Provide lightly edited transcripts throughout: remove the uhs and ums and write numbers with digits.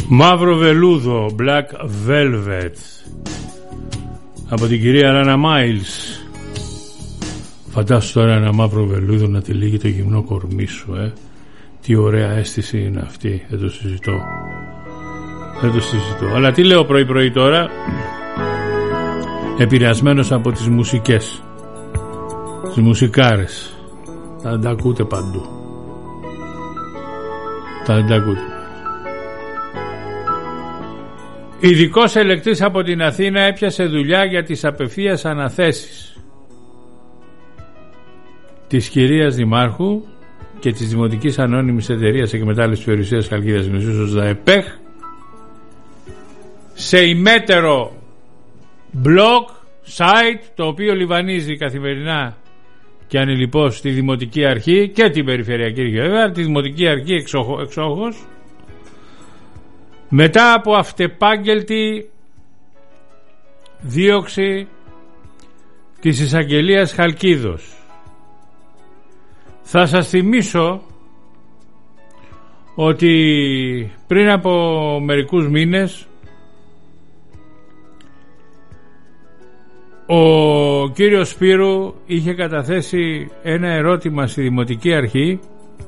Μαύρο βελούδο, Black Velvet, από την κυρία Ράνα Μάιλς. Φαντάσου τώρα ένα μαύρο βελούδο να τυλίγει το γυμνό κορμί σου, Τι ωραία αίσθηση είναι αυτή. Δεν το συζητώ. Αλλά τι λέω πρωί τώρα, επηρεασμένος από τις μουσικές, τις μουσικάρες. Θα τα ακούτε παντού. Ειδικός ελεκτής από την Αθήνα έπιασε δουλειά για τις απευθείας αναθέσεις της κυρίας Δημάρχου και της Δημοτικής Ανώνυμης Εταιρείας Εκμετάλλευσης Περιουσίας Χαλκίδας Μεσούσος ΔΑΕΠΕΧ σε ημέτερο blog, site, το οποίο λιβανίζει καθημερινά και ανελιπώς τη Δημοτική Αρχή και την Περιφερειακή Αρχή, βέβαια τη Δημοτική Αρχή εξόχως, μετά από αυτεπάγγελτη δίωξη της εισαγγελίας Χαλκίδος. Θα σας θυμίσω ότι πριν από μερικούς μήνες ο κύριος Σπύρου είχε καταθέσει ένα ερώτημα στη Δημοτική Αρχή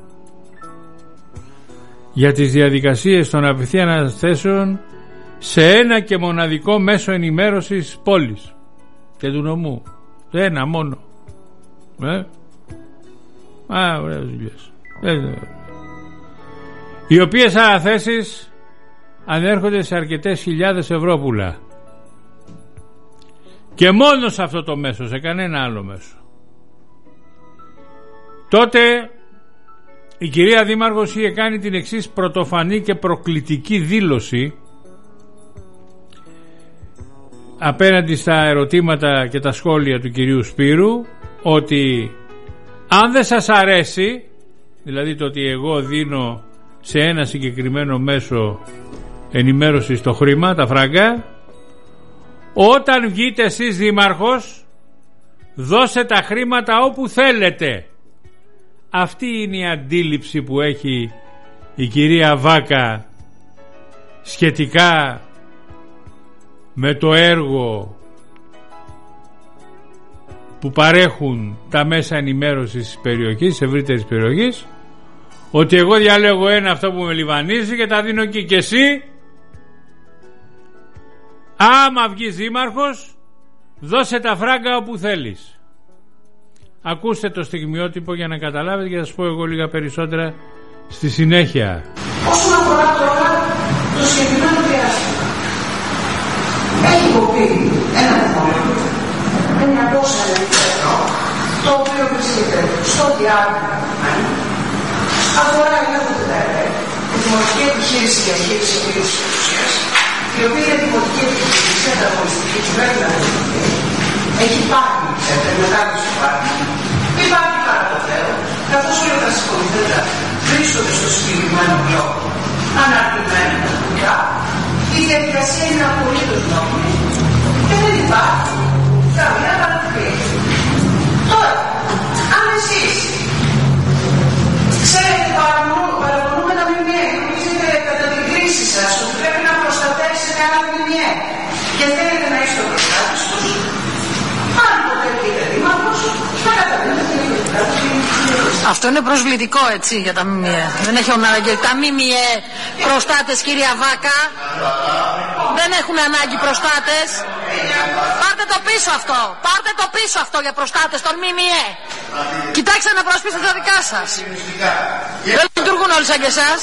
για τις διαδικασίες των απευθείαν αναθέσεων σε ένα και μοναδικό μέσο ενημέρωσης πόλης και του νομού. Ένα μόνο. Ωραίες δουλειές. Οι οποίες αναθέσεις ανέρχονται σε αρκετές χιλιάδες ευρώ. Και μόνο σε αυτό το μέσο, σε κανένα άλλο μέσο. Τότε η κυρία Δήμαρχος είχε κάνει την εξής πρωτοφανή και προκλητική δήλωση απέναντι στα ερωτήματα και τα σχόλια του κυρίου Σπύρου, ότι αν δεν σας αρέσει, δηλαδή το ότι εγώ δίνω σε ένα συγκεκριμένο μέσο ενημέρωσης το χρήμα, τα φράγκα, όταν βγείτε εσείς δήμαρχος, δώσε τα χρήματα όπου θέλετε. Αυτή είναι η αντίληψη που έχει η κυρία Βάκα σχετικά με το έργο που παρέχουν τα μέσα ενημέρωσης της περιοχής, της ευρύτερης περιοχής, ότι εγώ διαλέγω ένα αυτό που με λιβανίζει και τα δίνω εκεί, και εσύ άμα βγεις δήμαρχος δώσε τα φράγκα όπου θέλεις. Ακούστε το στιγμιότυπο για να καταλάβετε και θα σας πω εγώ λίγα περισσότερα στη συνέχεια. Όσον αφορά τώρα το συγκεκριμένο διάστημα, έχει υποπεί ένα μόνιμο 900 ευρώ, το οποίο βρίσκεται στο διάρκεια αφορά ελέγχου του ΔΑΕΠΕ, τη Δημοτική Επιχείρηση Διαχείριση Επίλυσης Περιουσίας, η οποία είναι δημοτική επιχείρηση ανταγωνιστική του Βέλγου. Έχει πάρει σε μετάδοση του πάρκου, υπάρχει παραποτέρω, καθώς όλα τα συγχωρηθέντα βρίσκονται στο συγκεκριμένο μπλοκ, αναρτημένα τακτικά. Η διαδικασία είναι απολύτως νόμιμη και δεν υπάρχει καμία παρατηρήση. Τώρα, αν εσείς ξέρετε παραπονούμενα ΜΜΕ, νομίζετε κατά την κρίση σας ότι πρέπει να προστατεύσετε άλλα ΜΜΕ και θέλετε να είστε ο προστάτης τους, αν ποτέ βγείτε δήμαρχος, θα καταλάβετε αυτό είναι προσβλητικό, έτσι, για τα ΜΜΕ. Δεν έχει ανάγκη. Τα ΜΜΕ προστάτες, κυρία Βάκα, δεν έχουν ανάγκη προστάτες. Πάρτε το πίσω αυτό. Πάρτε το πίσω αυτό για προστάτες των ΜΜΕ. Κοιτάξτε να προσπίσετε τα δικά σας. Δεν λειτουργούν όλοι σαν και εσάς.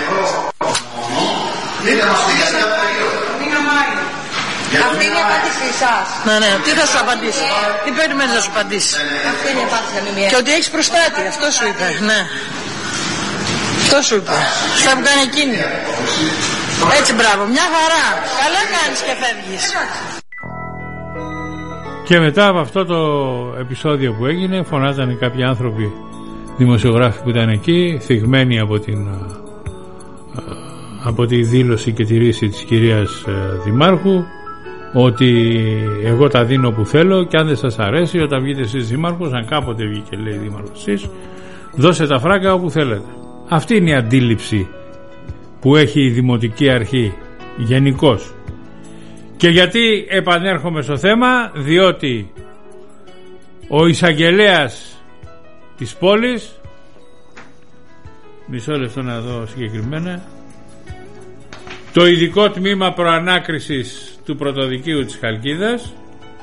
Αυτή είναι η απάντησή σας. Ναι, τι θα σου απαντήσει? Τι περιμένεις να σου απαντήσει? Αυτή είναι η απάντηση για ΜΜΕ. Και ότι έχεις προστάτη, αυτό σου είπε. Ναι. Αυτό σου είπε. Αυτά που κάνει εκείνη. Έτσι, μπράβο, μια χαρά. Καλά κάνεις και φεύγεις. Και μετά από αυτό το επεισόδιο που έγινε, φωνάζανε κάποιοι άνθρωποι, δημοσιογράφοι που ήταν εκεί, θυγμένοι από τη δήλωση και τη ρίση της κυρίας Δημάρχου, ότι εγώ τα δίνω που θέλω και αν δεν σας αρέσει, όταν βγείτε εσείς δήμαρχος, αν κάποτε βγήκε λέει δήμαρχος εσείς, δώσε τα φράγκα όπου θέλετε. Αυτή είναι η αντίληψη που έχει η Δημοτική Αρχή γενικώς. Και γιατί επανέρχομαι στο θέμα? Διότι ο εισαγγελέας της πόλης, μισό λεπτό να δω συγκεκριμένα, το ειδικό τμήμα προανάκρισης του πρωτοδικείου της Χαλκίδας,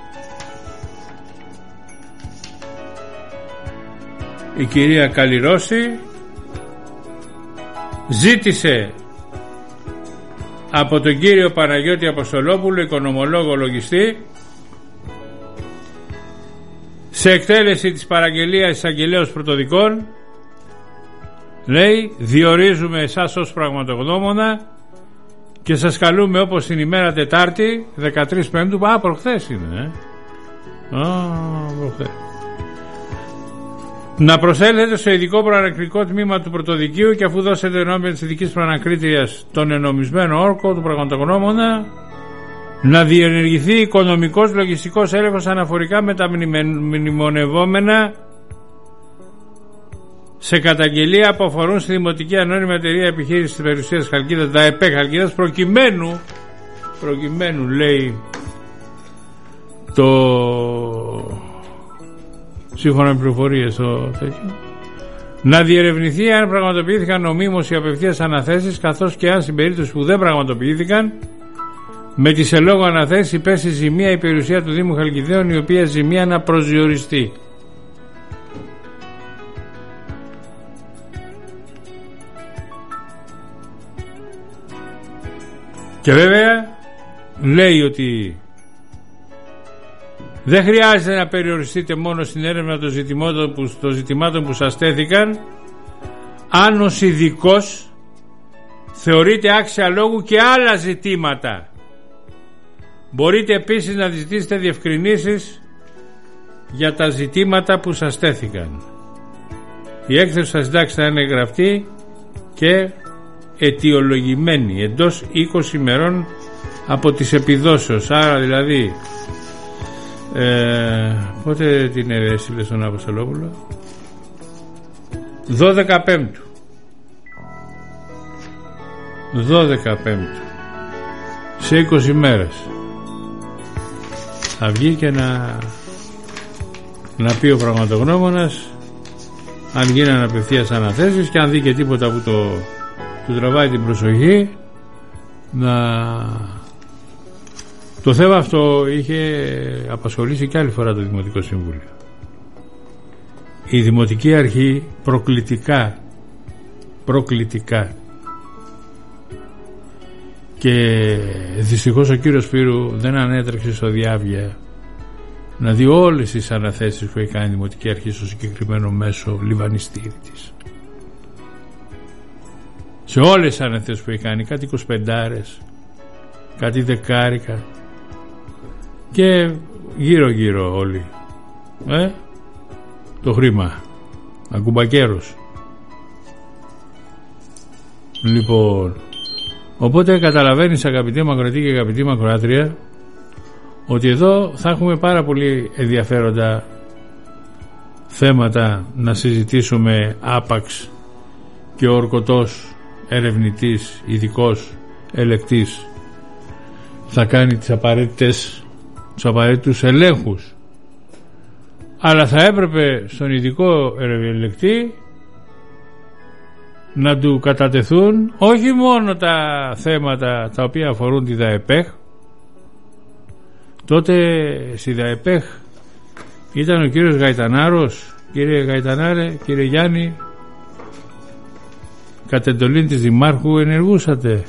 η κυρία Καλλιρώση, ζήτησε από τον κύριο Παναγιώτη Αποστολόπουλο, οικονομολόγο λογιστή, σε εκτέλεση της παραγγελίας εισαγγελέως πρωτοδικών, λέει, διορίζουμε εσάς ως πραγματογνώμονα και σας καλούμε όπως την ημέρα Τετάρτη 13 Πέμπτου, προχθές είναι, προχθές, να προσέλθετε στο ειδικό προανακριτικό τμήμα του πρωτοδικείου και αφού δώσετε ενώπιον της ειδικής προανακρίτριας τον ενομισμένο όρκο του πραγματογνώμονα, να διενεργηθεί οικονομικός λογιστικός έλεγχος αναφορικά με τα μνημονευόμενα σε καταγγελία που αφορούν στη Δημοτική Ανώνυμη Εταιρεία Επιχείρησης της Περιουσίας Χαλκίδας, ΔΑΕΠΕ Χαλκίδας, προκειμένου λέει το σύμφωνα με πληροφορίες να διερευνηθεί αν πραγματοποιήθηκαν νομίμως οι απευθείας αναθέσεις, καθώς και αν στην περίπτωση που δεν πραγματοποιήθηκαν, με τις ελόγω αναθέσεις υπέστη ζημία η περιουσία του Δήμου Χαλκιδαίων, η οποία ζημία να προσδιοριστεί. Και βέβαια λέει ότι δεν χρειάζεται να περιοριστείτε μόνο στην έρευνα των ζητημάτων που σας τέθηκαν, αν ως ειδικός θεωρείτε άξια λόγου και άλλα ζητήματα. Μπορείτε επίσης να ζητήσετε διευκρινήσεις για τα ζητήματα που σας τέθηκαν. Η έκθεση σας συντάξει θα είναι γραφτή και αιτιολογημένη εντός 20 ημερών από τις επιδόσεις. Άρα δηλαδή πότε την έστειλε στον Αποστολόπουλο? 12 Πέμπτου 12 Πέμπτου σε 20 μέρες θα βγει και να πει ο πραγματογνώμονας αν γίνανε απευθείας αναθέσεις, και αν δει και τίποτα που του τραβάει την προσοχή, το θέμα αυτό είχε απασχολήσει και άλλη φορά το Δημοτικό Συμβούλιο. Η Δημοτική Αρχή προκλητικά και δυστυχώς ο κύριος Σπύρου δεν ανέτρεξε στο διάβια να δει όλες τις αναθέσεις που έχει κάνει η Δημοτική Αρχή στο συγκεκριμένο μέσο λιβανιστήρι της. Σε όλες τις αναθέσεις που έχει κάνει, κάτι 25, κάτι 10 και γύρω όλοι το χρήμα αγκουμπακέρος. Λοιπόν, οπότε καταλαβαίνεις, αγαπητοί μακροατή και αγαπητή μακροάτρια, ότι εδώ θα έχουμε πάρα πολύ ενδιαφέροντα θέματα να συζητήσουμε άπαξ και ο ορκωτός ερευνητής, ειδικός ελεκτής θα κάνει τους απαραίτητους ελέγχους, αλλά θα έπρεπε στον ειδικό ελεκτή να του κατατεθούν όχι μόνο τα θέματα τα οποία αφορούν τη ΔΑΕΠΕΧ. Τότε στη ΔΑΕΠΕΧ ήταν ο κύριος Γαϊτανάρος. Κύριε Γαϊτανάρε, κύριε Γιάννη, κατ' εντολή της Δημάρχου ενεργούσατε?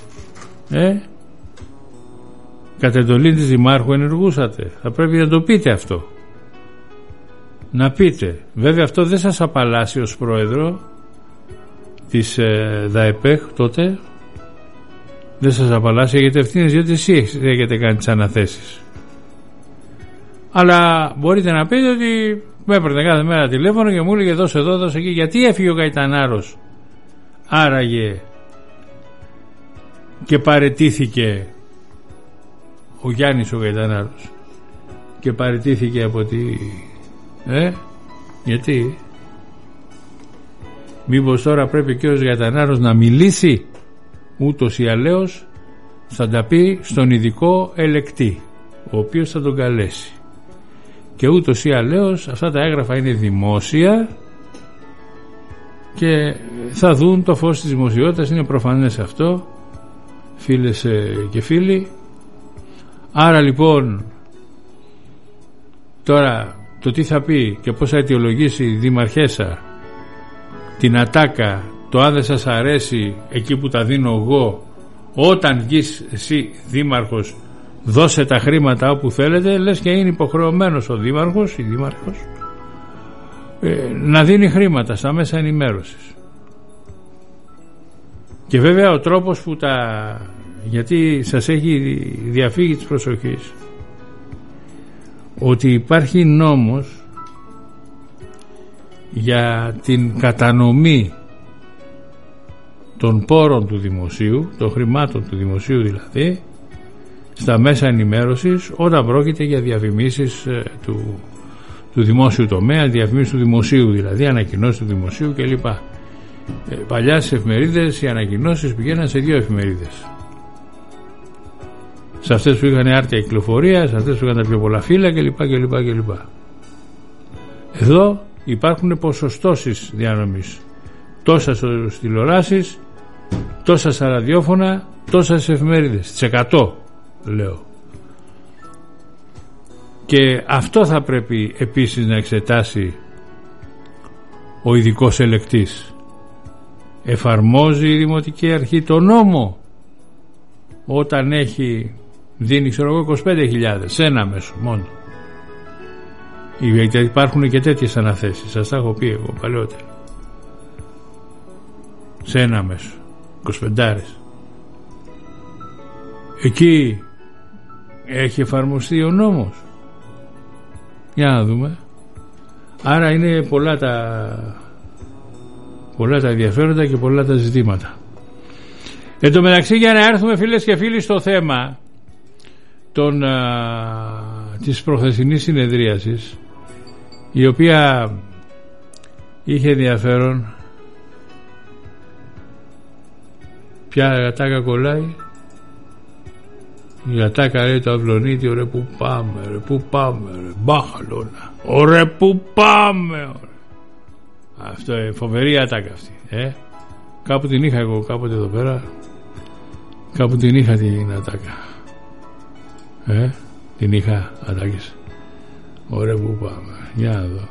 Κατ' εντολή της Δημάρχου ενεργούσατε? Θα πρέπει να το πείτε αυτό. Να πείτε. Βέβαια αυτό δεν σας απαλλάσσει ως πρόεδρο της ΔΑΕΠΕΧ τότε. Δεν σας απαλλάσσει, γιατί ευθύνες, διότι εσείς έχετε κάνει τις αναθέσεις. Αλλά μπορείτε να πείτε ότι με έπαιρνε κάθε μέρα τηλέφωνο και μου έλεγε δώσε εδώ, δώσε εκεί. Γιατί έφυγε ο Γαϊτανάρος άραγε και παραιτήθηκε ο Γιάννης ο Γαϊτανάρος και παραιτήθηκε από τη... γιατί? Μήπως τώρα πρέπει ο κύριος Γαϊτανάρος να μιλήσει? ούτως ή αλλιώς θα τα πει στον ειδικό ελεκτή, ο οποίος θα τον καλέσει, και ούτως ή αλλιώς αυτά τα έγγραφα είναι δημόσια και θα δουν το φως της δημοσιότητας, είναι προφανές αυτό, φίλες και φίλοι. Άρα λοιπόν τώρα το τι θα πει και πώς θα αιτιολογήσει η Δημαρχέσα την ατάκα, το αν δεν σας αρέσει εκεί που τα δίνω εγώ, όταν βγεις εσύ δήμαρχος δώσε τα χρήματα όπου θέλετε, λες και είναι υποχρεωμένος ο δήμαρχος, η δήμαρχος, να δίνει χρήματα στα μέσα ενημέρωσης. Και βέβαια ο τρόπος που γιατί σας έχει διαφύγει της προσοχής ότι υπάρχει νόμος για την κατανομή των πόρων του δημοσίου, των χρημάτων του δημοσίου δηλαδή, στα μέσα ενημέρωσης όταν πρόκειται για διαφημίσεις του δημόσιου τομέα, διαφημίσεις του δημοσίου δηλαδή, ανακοινώσεις του δημοσίου κλπ. Παλιά στις εφημερίδες οι ανακοινώσεις πηγαίναν σε 2 εφημερίδες, σε αυτές που είχαν άρτια κυκλοφορία, σε αυτές που είχαν τα πιο πολλά φύλλα κλπ. Εδώ υπάρχουν ποσοστώσεις διανομής, τόσα στις τηλεοράσεις, τόσα στα ραδιόφωνα, τόσα στις εφημερίδες, τις 100 λέω. Και αυτό θα πρέπει επίσης να εξετάσει ο ειδικός ελεκτής. Εφαρμόζει η Δημοτική Αρχή το νόμο όταν δίνει ξέρω εγώ 25.000 σε ένα μέσο μόνο? Γιατί υπάρχουν και τέτοιες αναθέσεις, σας τα έχω πει εγώ παλαιότερα, σε ένα μέσο 25. Εκεί έχει εφαρμοστεί ο νόμος? Για να δούμε. Άρα είναι πολλά τα ενδιαφέροντα και πολλά τα ζητήματα. Εν τω μεταξύ, για να έρθουμε φίλες και φίλοι στο θέμα της προχθεσινής συνεδρίασης, η οποία είχε ενδιαφέρον. Ποια ατάκα κολλάει? Η ατάκα λέει το αυλονίτη, ωραία που πάμε ρε, μπάχαλώνα, ωραία που πάμε, ωραία. Αυτό είναι φοβερή ατάκα αυτή, Κάπου την είχα εγώ κάποτε εδώ πέρα, κάπου την είχα την ατάκα, την είχα ατάκες, ωραία που πάμε. Για να δω,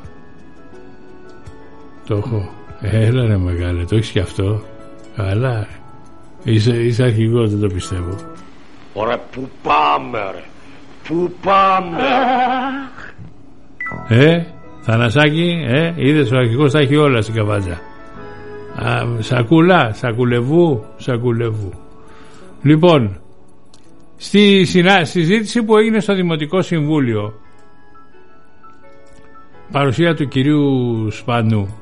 το έχω, έλα ρε μεγάλε, το έχεις και αυτό? Καλά, είσαι αρχηγός, δεν το πιστεύω. Ωραία που πάμε ρε, που πάμε. Θανασάκη, είδες, ο αρχηγός τα έχει όλα στην καβάτζα. Σακούλα, σακουλεβού. Λοιπόν, στη συζήτηση που έγινε στο Δημοτικό Συμβούλιο, παρουσία του κυρίου Σπανού,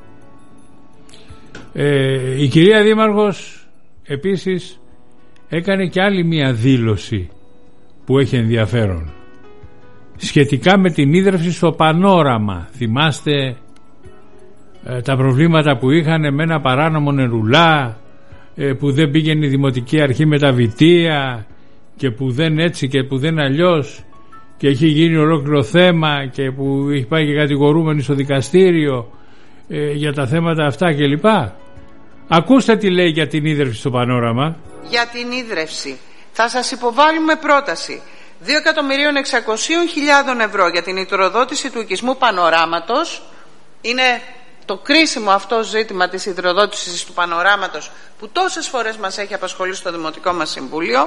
η κυρία Δήμαρχος επίσης έκανε και άλλη μια δήλωση που έχει ενδιαφέρον σχετικά με την ίδρυυση στο Πανόραμα. Θυμάστε τα προβλήματα που είχαν με ένα παράνομο νερουλά, που δεν πήγαινε η Δημοτική Αρχή με τα βιτία και που δεν έτσι και που δεν αλλιώς, και έχει γίνει ολόκληρο θέμα και που έχει πάει και κατηγορούμενοι στο δικαστήριο για τα θέματα αυτά κλπ. Ακούστε τι λέει για την ίδρυυση στο Πανόραμα. Για την ίδρυυση θα σας υποβάλουμε πρόταση 2.600.000 ευρώ για την υδροδότηση του οικισμού Πανοράματος. Είναι το κρίσιμο αυτό ζήτημα της υδροδότησης του Πανοράματος που τόσες φορές μας έχει απασχολήσει στο Δημοτικό μας Συμβούλιο.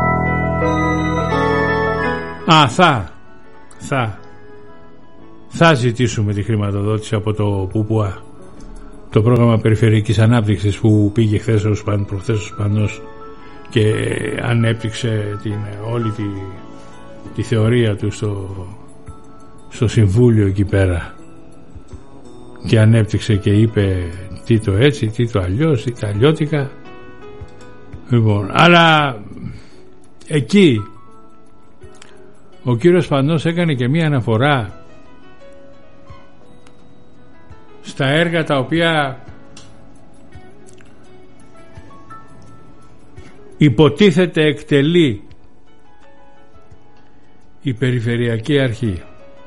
Θα ζητήσουμε τη χρηματοδότηση από το ΠΟΠΟΑ, το πρόγραμμα περιφερειακής ανάπτυξης που πήγε προχθές ο Σπανός και ανέπτυξε όλη τη θεωρία του στο Συμβούλιο εκεί πέρα, και ανέπτυξε και είπε τι το έτσι, τι το αλλιώς, τι τα αλλιώτικα. Λοιπόν, αλλά εκεί ο κύριος Σπανός έκανε και μία αναφορά στα έργα τα οποία υποτίθεται εκτελεί η Περιφερειακή Αρχή.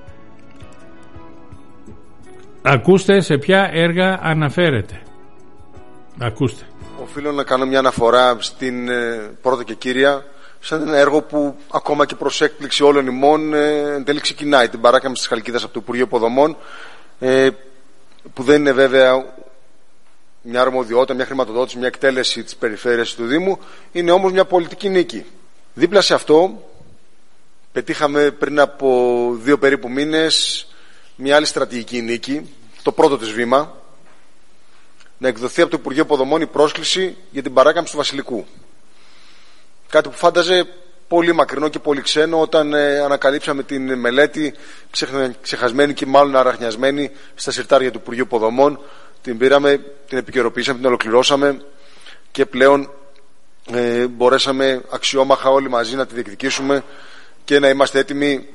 Ακούστε σε ποια έργα αναφέρεται. Ακούστε. Οφείλω να κάνω μια αναφορά στην πρώτα και κύρια, σαν ένα έργο που ακόμα και προς έκπληξη όλων ημών εν τέλει ξεκινάει, την παράκαμψη της Χαλκίδας από το Υπουργείο Υποδομών, που δεν είναι βέβαια μια αρμοδιότητα, μια χρηματοδότηση, μια εκτέλεση της περιφέρειας του Δήμου, είναι όμως μια πολιτική νίκη. Δίπλα σε αυτό πετύχαμε πριν από 2 περίπου μήνες μια άλλη στρατηγική νίκη, το πρώτο της βήμα, να εκδοθεί από το Υπουργείο Υποδομών η πρόσκληση για την παράκαμψη του Βασιλικού. Κάτι που φάνταζε πολύ μακρινό και πολύ ξένο όταν ανακαλύψαμε την μελέτη, ξεχασμένη και μάλλον αραχνιασμένη στα συρτάρια του Υπουργείου Υποδομών. Την πήραμε, την επικαιροποιήσαμε, την ολοκληρώσαμε και πλέον μπορέσαμε αξιόμαχα όλοι μαζί να τη διεκδικήσουμε και να είμαστε έτοιμοι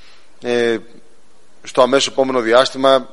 στο αμέσως επόμενο διάστημα,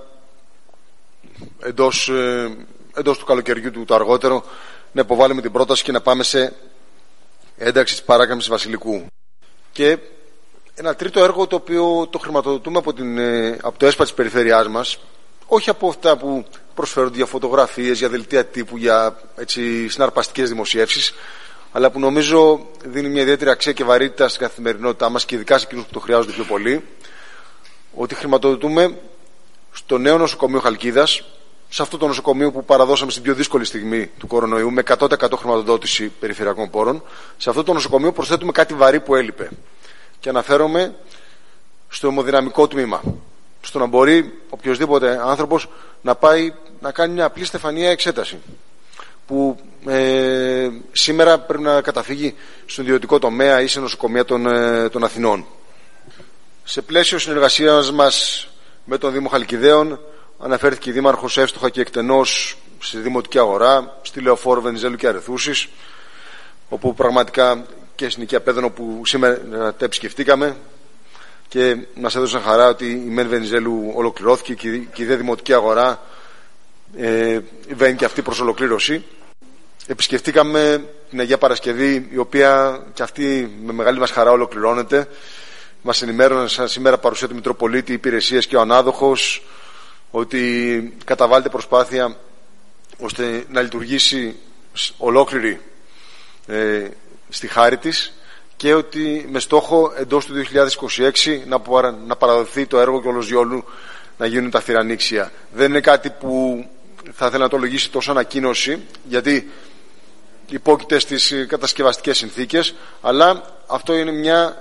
εντός του καλοκαιριού του το αργότερο, να υποβάλουμε την πρόταση και να πάμε σε ένταξη της παράκαμψης Βασιλικού. Και ένα τρίτο έργο, το οποίο το χρηματοδοτούμε από το ΕΣΠΑ της περιφέρειάς μας, όχι από αυτά που προσφέρονται για φωτογραφίες, για δελτία τύπου, για συναρπαστικές δημοσιεύσεις, αλλά που νομίζω δίνει μια ιδιαίτερη αξία και βαρύτητα στην καθημερινότητά μας και ειδικά σε εκείνους που το χρειάζονται πιο πολύ, ότι χρηματοδοτούμε στο νέο νοσοκομείο Χαλκίδας, σε αυτό το νοσοκομείο που παραδώσαμε στην πιο δύσκολη στιγμή του κορονοϊού, με 100% χρηματοδότηση περιφερειακών πόρων, σε αυτό το νοσοκομείο προσθέτουμε κάτι βαρύ που έλειπε. Και αναφέρομαι στο αιμοδυναμικό τμήμα. Στο να μπορεί οποιοδήποτε άνθρωπος να πάει να κάνει μια απλή στεφανία εξέταση, που σήμερα πρέπει να καταφύγει στον ιδιωτικό τομέα ή σε νοσοκομεία των Αθηνών. Σε πλαίσιο συνεργασίας μας με τον Δήμο Χαλκιδαίων, αναφέρθηκε η Δήμαρχος εύστοχα και εκτενώς στη Δημοτική Αγορά, στη Λεωφόρο Βενιζέλου και Αρεθούσης, όπου πραγματικά και στην Οικία Πέδωνο που σήμερα τα επισκεφτήκαμε και μας έδωσαν χαρά ότι η ΜΕΝ Βενιζέλου ολοκληρώθηκε και η ΔΕ Δημοτική Αγορά βαίνει και αυτή προς ολοκλήρωση. Επισκεφτήκαμε την Αγία Παρασκευή, η οποία και αυτή με μεγάλη μας χαρά ολοκληρώνεται. Μας ενημέρωναν σήμερα παρουσία του Μητροπολίτη, υπηρεσίες και ο ανάδοχος, ότι καταβάλλεται προσπάθεια ώστε να λειτουργήσει ολόκληρη στη χάρη της και ότι με στόχο εντός του 2026 να παραδοθεί το έργο και όλος διόλου να γίνουν τα θυρανίξια. Δεν είναι κάτι που θα ήθελα να το λογίσει τόσο ανακοίνωση, γιατί υπόκειται στις κατασκευαστικές συνθήκες, αλλά αυτό είναι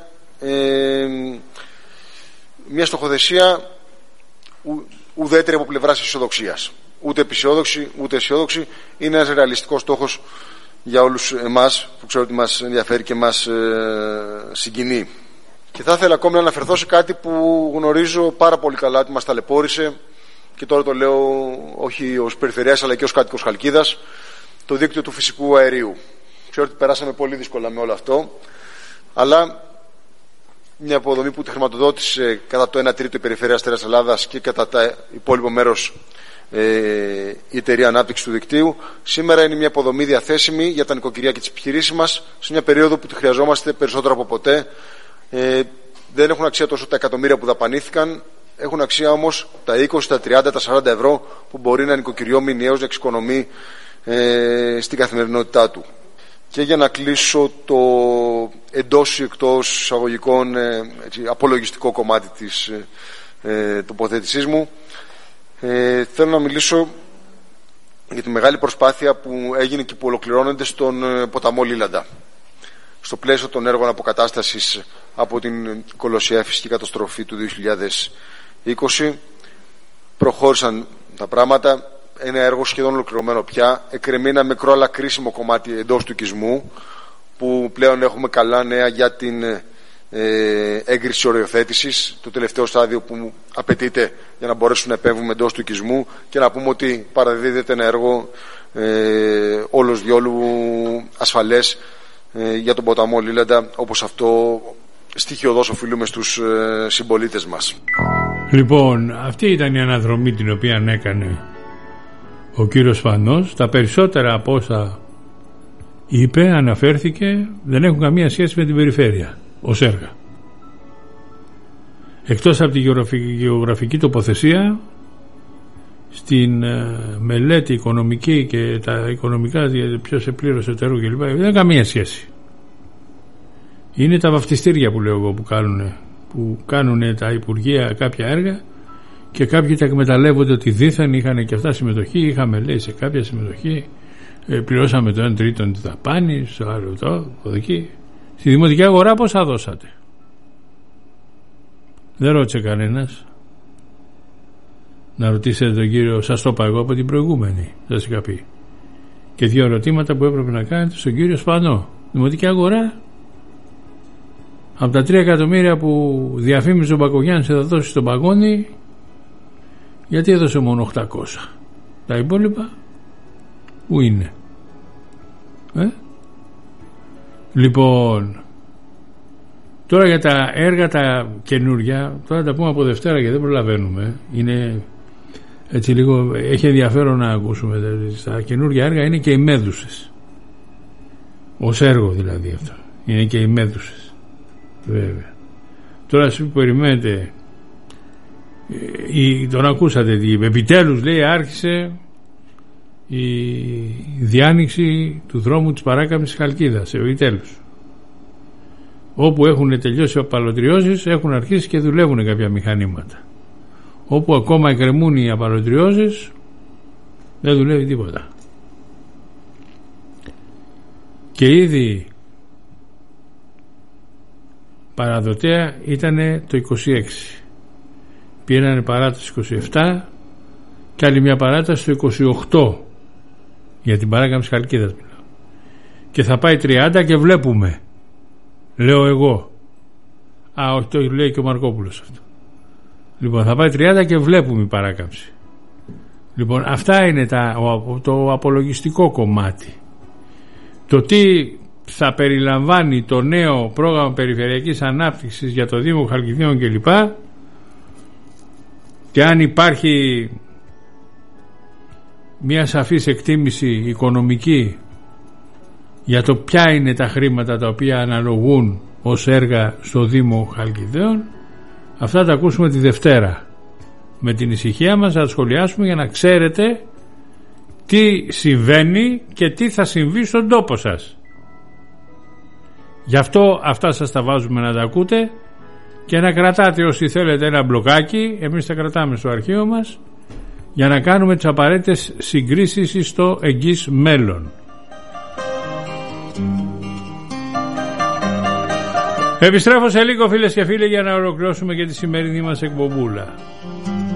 μια στοχοθεσία ουδέτερη από πλευράς αισιοδοξίας. Ούτε επισιόδοξη, ούτε αισιόδοξη. Είναι ένας ρεαλιστικός στόχος για όλους εμάς, που ξέρω ότι μας ενδιαφέρει και μας συγκινεί. Και θα ήθελα ακόμη να αναφερθώ σε κάτι που γνωρίζω πάρα πολύ καλά, ότι μας ταλαιπώρησε, και τώρα το λέω όχι ως περιφερειάς αλλά και ως κάτοικος Χαλκίδας, το δίκτυο του φυσικού αερίου. Ξέρω ότι περάσαμε πολύ δύσκολα με όλο αυτό, αλλά μια αποδομή που τη χρηματοδότησε κατά το 1/3 η Περιφέρεια Αστέρας Ελλάδας και κατά το υπόλοιπο μέρος η Εταιρεία Ανάπτυξης του Δικτύου, σήμερα είναι μια αποδομή διαθέσιμη για τα νοικοκυριά και τις επιχειρήσεις μας σε μια περίοδο που τη χρειαζόμαστε περισσότερο από ποτέ. Δεν έχουν αξία τόσο τα εκατομμύρια που δαπανήθηκαν, έχουν αξία όμως τα 20, τα 30, τα 40 ευρώ που μπορεί ένα νοικοκυριό μηνιαίως να εξοικονομεί στην καθημερινότητά του. Και για να κλείσω το εντός ή εκτός εισαγωγικών απολογιστικό κομμάτι της τοποθέτησής μου, θέλω να μιλήσω για τη μεγάλη προσπάθεια που έγινε και που ολοκληρώνεται στον ποταμό Λίλαντα. Στο πλαίσιο των έργων αποκατάστασης από την κολοσιαία φυσική καταστροφή του 2020 προχώρησαν τα πράγματα. Ένα έργο σχεδόν ολοκληρωμένο πια. Εκκρεμεί ένα μικρό αλλά κρίσιμο κομμάτι εντός του οικισμού, που πλέον έχουμε καλά νέα για την έγκριση οριοθέτησης, το τελευταίο στάδιο που απαιτείται για να μπορέσουμε να επέμβουμε εντός του οικισμού, και να πούμε ότι παραδίδεται ένα έργο όλος διόλου ασφαλές για τον ποταμό Λίλαντα, όπως αυτό στοιχειοδός οφείλουμε στους συμπολίτες μας. Λοιπόν, αυτή ήταν η αναδρομή την οποία έκανε ο κύριος Φανός. Τα περισσότερα από όσα είπε, αναφέρθηκε, δεν έχουν καμία σχέση με την περιφέρεια ως έργα. Εκτός από τη γεωγραφική τοποθεσία, στην μελέτη οικονομική και τα οικονομικά, ποιος επλήρωσε το έργο κλπ, δεν έχει καμία σχέση. Είναι τα βαφτιστήρια που λέω εγώ που κάνουν τα υπουργεία κάποια έργα και κάποιοι τα εκμεταλλεύονται ότι δήθεν είχαν και αυτά συμμετοχή, είχαμε λέει σε κάποια συμμετοχή, πληρώσαμε το 1/3 της δαπάνης, το άλλο το εκεί. Στη δημοτική αγορά πόσα δώσατε? Δεν ρώτησε κανένας. Να ρωτήσετε τον κύριο, σας το είπα εγώ από την προηγούμενη, σας είχα πει. Και 2 ερωτήματα που έπρεπε να κάνετε στον κύριο Σπανό. Δημοτική αγορά, από τα 3 εκατομμύρια που διαφήμιζε ο Μπακογιάννης θα δώσει στον Παγώνη, γιατί έδωσε μόνο 800? Τα υπόλοιπα πού είναι? Λοιπόν, τώρα για τα έργα τα καινούργια, τώρα τα πούμε από Δευτέρα και δεν προλαβαίνουμε. Είναι έτσι λίγο, έχει ενδιαφέρον να ακούσουμε. Τα καινούργια έργα είναι και οι Μέδουσες. Ως έργο δηλαδή αυτό. Είναι και οι Μέδουσες. Βέβαια. Τώρα εσείς που περιμένετε, τον ακούσατε τι είπε. Επιτέλους λέει άρχισε η διάνοιξη του δρόμου της παράκαμψης Χαλκίδας. Επιτέλους. Όπου έχουν τελειώσει οι απαλωτριώσεις έχουν αρχίσει και δουλεύουν κάποια μηχανήματα. Όπου ακόμα εκκρεμούν οι απαλωτριώσεις δεν δουλεύει τίποτα. Και ήδη παραδοτέα ήταν το 26. Πήρανε παράταση 27 και άλλη μια παράταση το 28 για την παράκαμψη Χαλκίδας. Και θα πάει 30 και βλέπουμε. Λέω εγώ. Όχι, το λέει και ο Μαρκόπουλος αυτό. Λοιπόν, θα πάει 30 και βλέπουμε η παράκαμψη. Λοιπόν, αυτά είναι το απολογιστικό κομμάτι. Το τι θα περιλαμβάνει το νέο πρόγραμμα περιφερειακής ανάπτυξης για το Δήμο Χαλκιδίων κλπ. Και αν υπάρχει μια σαφής εκτίμηση οικονομική για το ποια είναι τα χρήματα τα οποία αναλογούν ως έργα στο Δήμο Χαλκιδίων, αυτά τα ακούσουμε τη Δευτέρα. Με την ησυχία μας θα τα σχολιάσουμε για να ξέρετε τι συμβαίνει και τι θα συμβεί στον τόπο σας. Γι' αυτό αυτά σας τα βάζουμε να τα ακούτε και να κρατάτε όσοι θέλετε ένα μπλοκάκι, εμείς τα κρατάμε στο αρχείο μας, για να κάνουμε τις απαραίτητες συγκρίσεις στο εγγύς μέλλον. Επιστρέφω σε λίγο φίλες και φίλοι για να ολοκληρώσουμε και τη σημερινή μας εκπομπούλα.